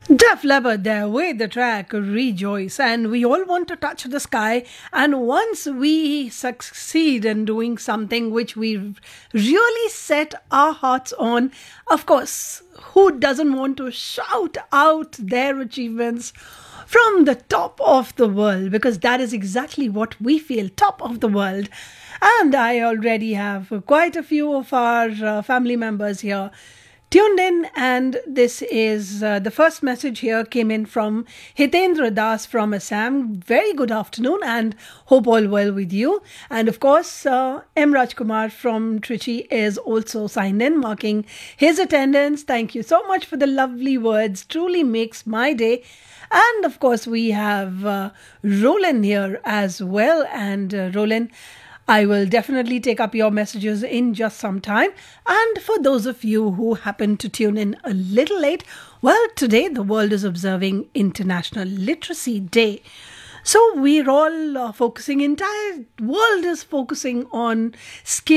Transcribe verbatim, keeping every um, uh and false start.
Def Leppard there with the track Rejoice, and we all want to touch the sky. And once we succeed in doing something which we really set our hearts on, of course, who doesn't want to shout out their achievements from the top of the world? Because that is exactly what we feel, top of the world. And I already have quite a few of our uh, family members here tuned in, and this is uh, the first message here came in from Hitendra Das from Assam. Very good afternoon and hope all well with you. And of course, uh, M. Rajkumar from Trichy is also signed in, marking his attendance. Thank you so much for the lovely words. Truly makes my day. And of course, we have uh, Roland here as well. And uh, Roland, I will definitely take up your messages in just some time. And for those of you who happen to tune in a little late, well, today the world is observing International Literacy Day. So we're all uh, focusing, entire world is focusing on skills.